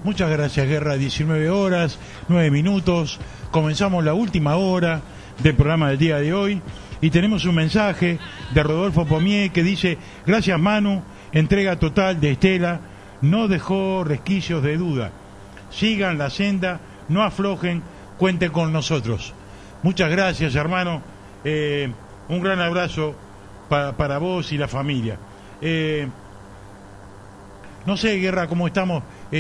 Muchas gracias, Guerra. 19 horas, 9 minutos. Comenzamos la última hora del programa del día de hoy y tenemos un mensaje de Rodolfo Pomier que dice: gracias, Manu, entrega total de Estela, no dejó resquicios de duda. Sigan la senda, no aflojen, cuenten con nosotros. Muchas gracias, hermano. Un gran abrazo para vos y la familia. No sé, Guerra, cómo estamos.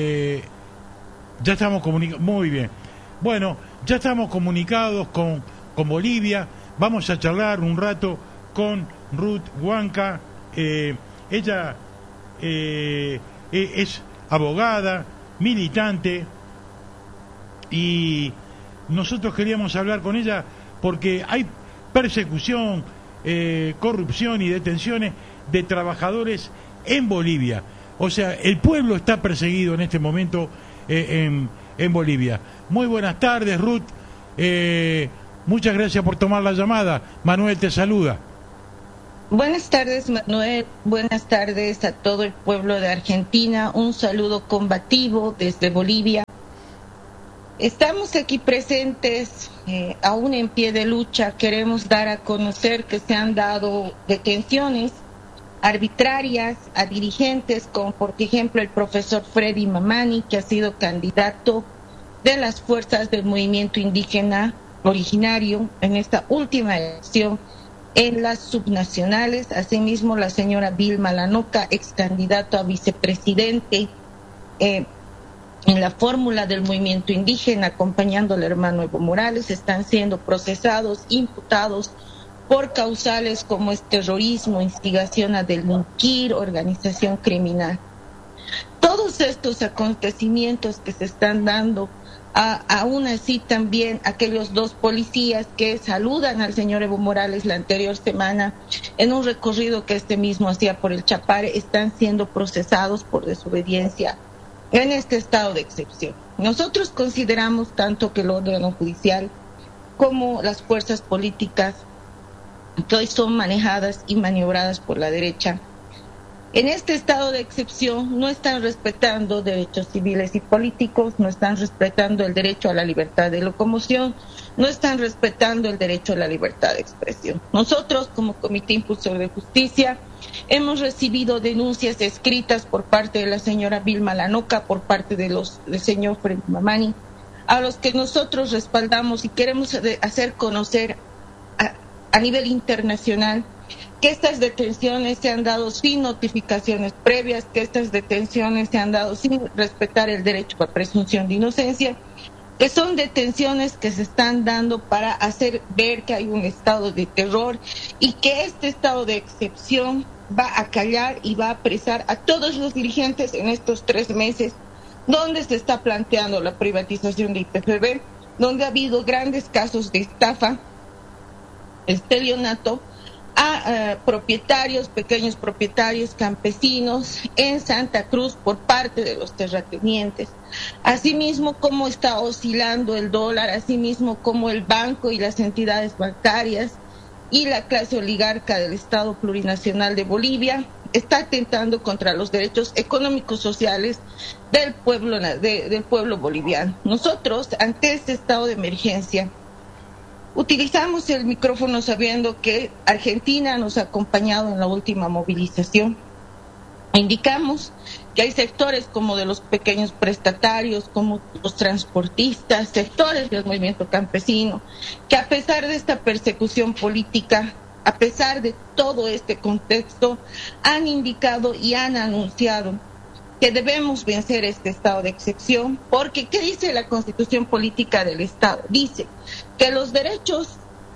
Ya estamos comunicados. Muy bien. Bueno, ya estamos comunicados con Bolivia. Vamos a charlar un rato con Ruth Huanca. Ella es abogada, militante, y nosotros queríamos hablar con ella porque hay persecución, corrupción y detenciones de trabajadores en Bolivia. O sea, el pueblo está perseguido en este momento en Bolivia. Muy buenas tardes, Ruth. Muchas gracias por tomar la llamada. Manuel te saluda. Buenas tardes, Manuel. Buenas tardes a todo el pueblo de Argentina. Un saludo combativo desde Bolivia. Estamos aquí presentes, aún en pie de lucha. Queremos dar a conocer que se han dado detenciones arbitrarias a dirigentes como, por ejemplo, el profesor Freddy Mamani, que ha sido candidato de las fuerzas del movimiento indígena originario en esta última elección en las subnacionales. Asimismo, la señora Vilma Lanoca, ex candidato a vicepresidente en la fórmula del movimiento indígena, acompañando al hermano Evo Morales, están siendo procesados, imputados por causales como es terrorismo, instigación a delinquir, organización criminal. Todos estos acontecimientos que se están dando, aún así también aquellos dos policías que saludan al señor Evo Morales la anterior semana en un recorrido que este mismo hacía por el Chapare, están siendo procesados por desobediencia en este estado de excepción. Nosotros consideramos tanto que el órgano judicial como las fuerzas políticas que hoy son manejadas y maniobradas por la derecha, en este estado de excepción no están respetando derechos civiles y políticos, no están respetando el derecho a la libertad de locomoción, no están respetando el derecho a la libertad de expresión. Nosotros, como Comité Impulsor de Justicia, hemos recibido denuncias escritas por parte de la señora Vilma Lanoca, por parte del señor Freddy Mamani, a los que nosotros respaldamos y queremos hacer conocer a nivel internacional que estas detenciones se han dado sin notificaciones previas, que estas detenciones se han dado sin respetar el derecho a presunción de inocencia, que son detenciones que se están dando para hacer ver que hay un estado de terror y que este estado de excepción va a callar y va a apresar a todos los dirigentes en estos 3 meses donde se está planteando la privatización de IPFB, donde ha habido grandes casos de estafa, estelionato a propietarios, pequeños propietarios campesinos en Santa Cruz por parte de los terratenientes. Asimismo, cómo está oscilando el dólar, asimismo como el banco y las entidades bancarias y la clase oligarca del Estado Plurinacional de Bolivia está atentando contra los derechos económicos sociales del pueblo boliviano. Nosotros, ante este estado de emergencia, utilizamos el micrófono sabiendo que Argentina nos ha acompañado en la última movilización. Indicamos que hay sectores como de los pequeños prestatarios, como los transportistas, sectores del movimiento campesino, que a pesar de esta persecución política, a pesar de todo este contexto, han indicado y han anunciado que debemos vencer este estado de excepción, porque ¿qué dice la Constitución Política del Estado? Dice que los derechos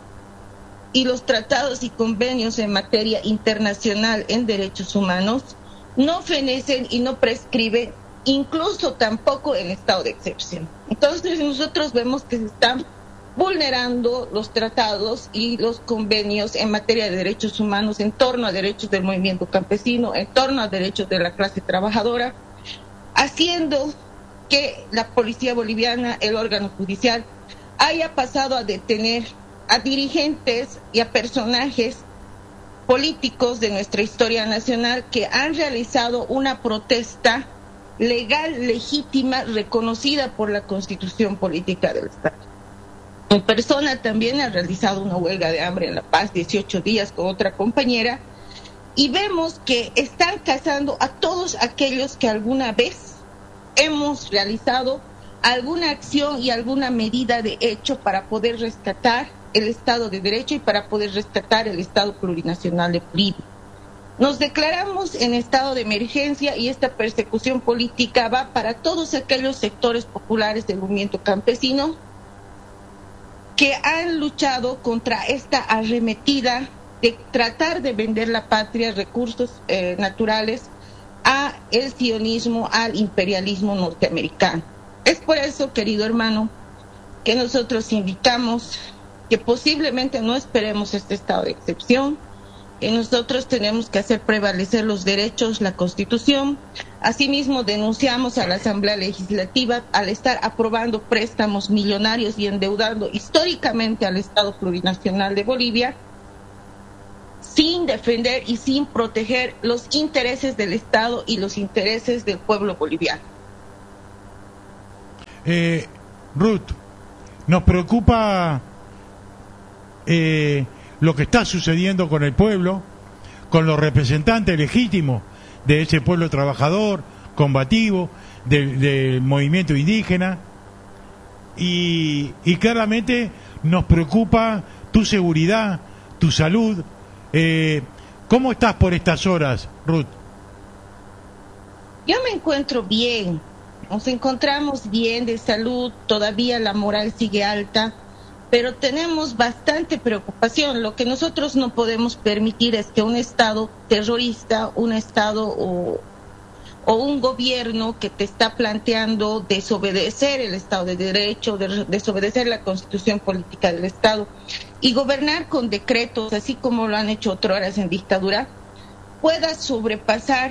y los tratados y convenios en materia internacional en derechos humanos no fenecen y no prescriben, incluso tampoco en estado de excepción. Entonces nosotros vemos que se están vulnerando los tratados y los convenios en materia de derechos humanos en torno a derechos del movimiento campesino, en torno a derechos de la clase trabajadora, haciendo que la policía boliviana, el órgano judicial, haya pasado a detener a dirigentes y a personajes políticos de nuestra historia nacional que han realizado una protesta legal, legítima, reconocida por la Constitución Política del Estado. Mi persona también ha realizado una huelga de hambre en La Paz, 18 días con otra compañera, y vemos que están cazando a todos aquellos que alguna vez hemos realizado alguna acción y alguna medida de hecho para poder rescatar el Estado de Derecho y para poder rescatar el Estado plurinacional de Bolivia. Nos declaramos en estado de emergencia y esta persecución política va para todos aquellos sectores populares del movimiento campesino que han luchado contra esta arremetida de tratar de vender la patria, recursos naturales, a el sionismo, al imperialismo norteamericano. Es por eso, querido hermano, que nosotros indicamos que posiblemente no esperemos este estado de excepción, que nosotros tenemos que hacer prevalecer los derechos, la Constitución. Asimismo, denunciamos a la Asamblea Legislativa al estar aprobando préstamos millonarios y endeudando históricamente al Estado plurinacional de Bolivia, sin defender y sin proteger los intereses del Estado y los intereses del pueblo boliviano. Ruth, nos preocupa lo que está sucediendo con el pueblo, con los representantes legítimos de ese pueblo trabajador, combativo, del movimiento indígena, y claramente nos preocupa tu seguridad, tu salud. ¿Cómo estás por estas horas, Ruth? Yo me encuentro bien, nos encontramos bien de salud, todavía la moral sigue alta, pero tenemos bastante preocupación. Lo que nosotros no podemos permitir es que un Estado terrorista, un Estado o un gobierno que te está planteando desobedecer el Estado de Derecho, desobedecer la Constitución Política del Estado y gobernar con decretos, así como lo han hecho otrora en dictadura, pueda sobrepasar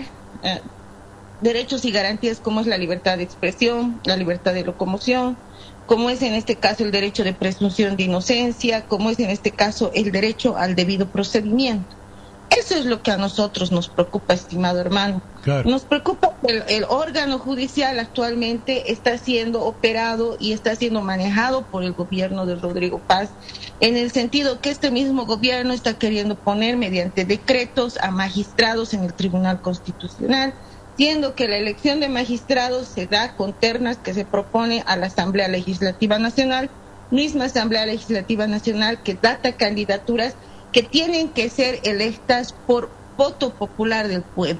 derechos y garantías como es la libertad de expresión, la libertad de locomoción, como es en este caso el derecho de presunción de inocencia, como es en este caso el derecho al debido procedimiento. Eso es lo que a nosotros nos preocupa, estimado hermano. Claro. Nos preocupa que el órgano judicial actualmente está siendo operado y está siendo manejado por el gobierno de Rodrigo Paz, en el sentido que este mismo gobierno está queriendo poner mediante decretos a magistrados en el Tribunal Constitucional, siendo que la elección de magistrados se da con ternas que se propone a la Asamblea Legislativa Nacional, misma Asamblea Legislativa Nacional que data candidaturas que tienen que ser electas por voto popular del pueblo.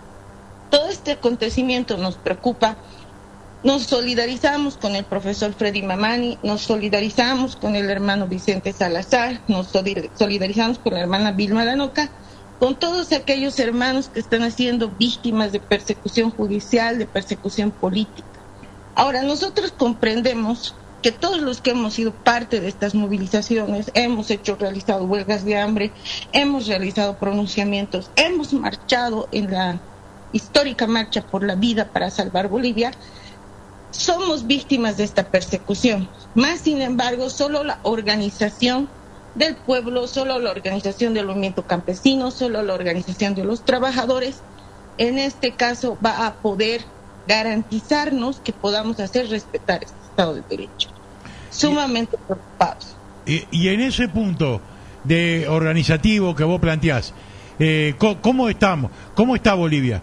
Todo este acontecimiento nos preocupa. Nos solidarizamos con el profesor Freddy Mamani, nos solidarizamos con el hermano Vicente Salazar, nos solidarizamos con la hermana Vilma Lanoca, con todos aquellos hermanos que están siendo víctimas de persecución judicial, de persecución política. Ahora, nosotros comprendemos que todos los que hemos sido parte de estas movilizaciones, hemos realizado huelgas de hambre, hemos realizado pronunciamientos, hemos marchado en la histórica marcha por la vida para salvar Bolivia, somos víctimas de esta persecución. Más sin embargo, solo la organización del pueblo, solo la organización del movimiento campesino, solo la organización de los trabajadores, en este caso va a poder garantizarnos que podamos hacer respetar este Estado de Derecho. Sumamente preocupados. Y en ese punto de organizativo que vos planteás, ¿cómo estamos? ¿Cómo está Bolivia?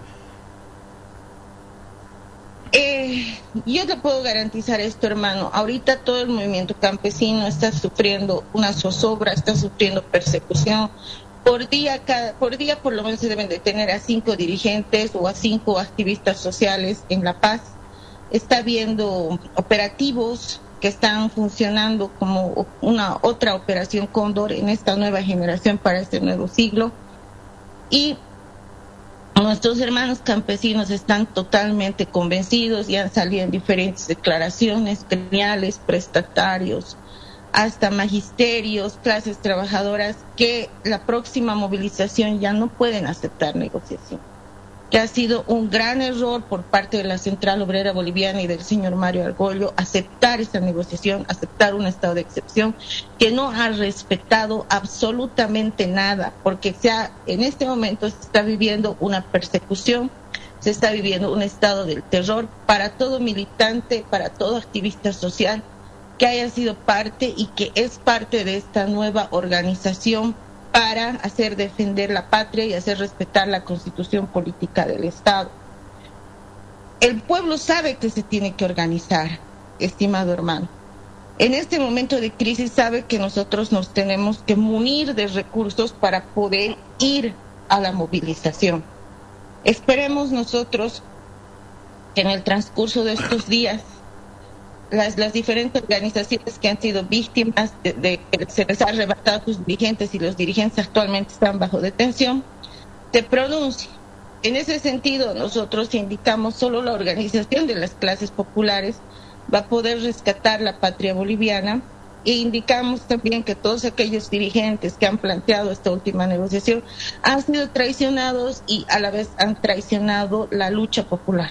Yo te puedo garantizar esto, hermano. Ahorita todo el movimiento campesino está sufriendo una zozobra, está sufriendo persecución. Por día por lo menos se deben de tener a 5 dirigentes o a 5 activistas sociales en La Paz. Está habiendo operativos que están funcionando como una otra operación Cóndor en esta nueva generación para este nuevo siglo. Y nuestros hermanos campesinos están totalmente convencidos y han salido en diferentes declaraciones, gremiales, prestatarios, hasta magisterios, clases trabajadoras, que la próxima movilización ya no pueden aceptar negociación. Que ha sido un gran error por parte de la Central Obrera Boliviana y del señor Mario Argollo aceptar esta negociación, aceptar un estado de excepción que no ha respetado absolutamente nada, porque en este momento se está viviendo una persecución se está viviendo un estado del terror para todo militante, para todo activista social que haya sido parte y que es parte de esta nueva organización para hacer defender la patria y hacer respetar la constitución política del Estado. El pueblo sabe que se tiene que organizar, estimado hermano. En este momento de crisis sabe que nosotros nos tenemos que munir de recursos para poder ir a la movilización. Esperemos nosotros que en el transcurso de estos días las diferentes organizaciones que han sido víctimas de que se les ha arrebatado a sus dirigentes y los dirigentes actualmente están bajo detención, se pronuncien. En ese sentido, nosotros indicamos solo la organización de las clases populares va a poder rescatar la patria boliviana, e indicamos también que todos aquellos dirigentes que han planteado esta última negociación han sido traicionados y a la vez han traicionado la lucha popular.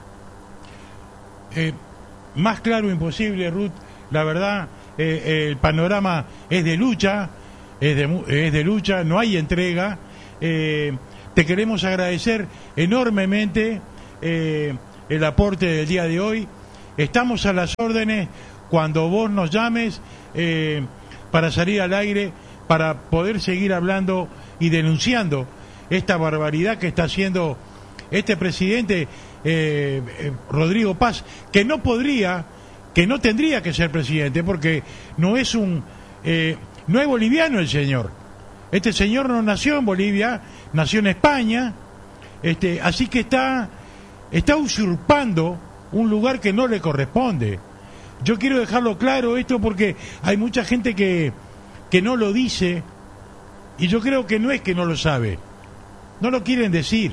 Más claro imposible, Ruth. La verdad, el panorama es de lucha, es de lucha, no hay entrega. Te queremos agradecer enormemente el aporte del día de hoy. Estamos a las órdenes cuando vos nos llames para salir al aire, para poder seguir hablando y denunciando esta barbaridad que está haciendo este presidente Rodrigo Paz, que no tendría que ser presidente, porque no es no es boliviano el señor. Este señor no nació en Bolivia, nació en España, así que está usurpando un lugar que no le corresponde. Yo quiero dejarlo claro esto porque hay mucha gente que no lo dice, y yo creo que no es que no lo sabe, no lo quieren decir.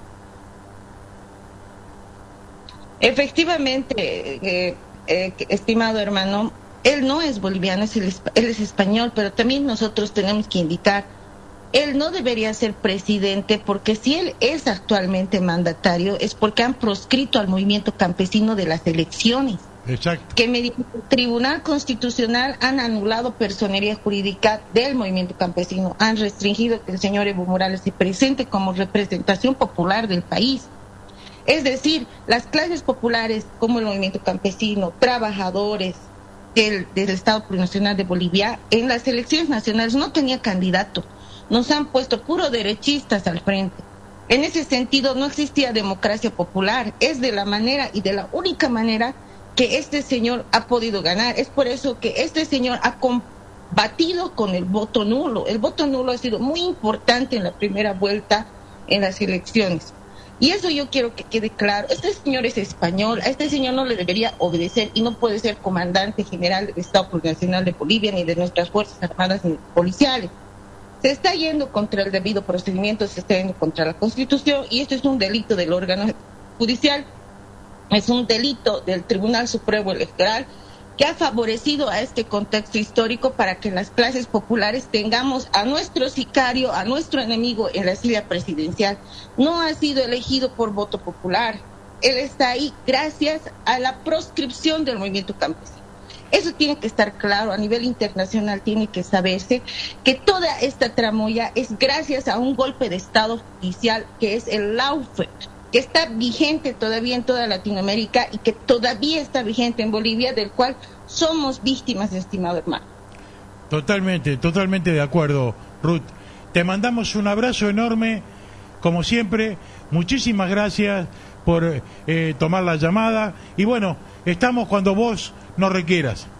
Efectivamente, estimado hermano, él no es boliviano, él es español, pero también nosotros tenemos que indicar, él no debería ser presidente, porque si él es actualmente mandatario es porque han proscrito al movimiento campesino de las elecciones. Exacto. Que mediante el Tribunal Constitucional han anulado personería jurídica del movimiento campesino, han restringido que el señor Evo Morales se presente como representación popular del país. Es decir, las clases populares como el movimiento campesino, trabajadores del Estado Plurinacional de Bolivia, en las elecciones nacionales no tenía candidato. Nos han puesto puro derechistas al frente. En ese sentido no existía democracia popular. Es de la manera y de la única manera que este señor ha podido ganar. Es por eso que este señor ha combatido con el voto nulo. El voto nulo ha sido muy importante en la primera vuelta en las elecciones. Y eso yo quiero que quede claro. Este señor es español, a este señor no le debería obedecer y no puede ser comandante general del Estado Plurinacional de Bolivia, ni de nuestras Fuerzas Armadas ni policiales. Se está yendo contra el debido procedimiento, se está yendo contra la Constitución, y esto es un delito del órgano judicial, es un delito del Tribunal Supremo Electoral, que ha favorecido a este contexto histórico para que las clases populares tengamos a nuestro sicario, a nuestro enemigo en la silla presidencial. No ha sido elegido por voto popular. Él está ahí gracias a la proscripción del movimiento campesino. Eso tiene que estar claro, a nivel internacional tiene que saberse que toda esta tramoya es gracias a un golpe de Estado judicial que es el lawfare, que está vigente todavía en toda Latinoamérica y que todavía está vigente en Bolivia, del cual somos víctimas, estimado hermano. Totalmente de acuerdo, Ruth. Te mandamos un abrazo enorme, como siempre. Muchísimas gracias por tomar la llamada. Y bueno, estamos cuando vos nos requieras.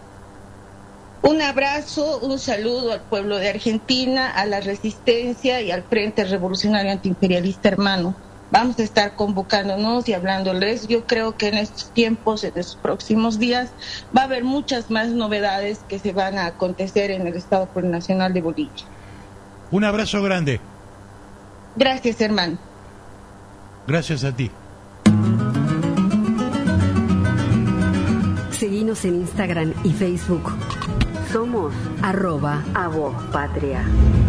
Un abrazo, un saludo al pueblo de Argentina, a la resistencia y al Frente Revolucionario Antiimperialista, hermano. Vamos a estar convocándonos y hablándoles. Yo creo que en estos tiempos, en estos próximos días, va a haber muchas más novedades que se van a acontecer en el Estado Plurinacional de Bolivia. Un abrazo grande. Gracias, hermano. Gracias a ti. Seguinos en Instagram y Facebook. Somos @avozpatria.